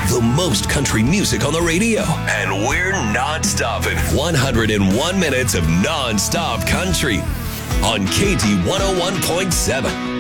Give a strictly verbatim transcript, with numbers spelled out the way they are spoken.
The most country music on the radio. And we're not stopping. one hundred one minutes of non-stop country on K T one oh one point seven.